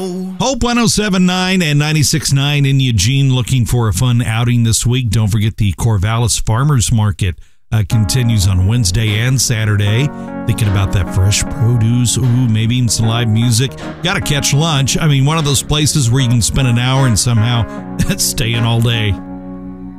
Hope 107.9 and 96.9 in Eugene looking for a fun outing this week. Don't forget the Corvallis Farmers Market continues on Wednesday and Saturday. Thinking about that fresh produce, maybe even some live music. Got to catch lunch. I mean, one of those places where you can spend an hour and somehow stay in all day.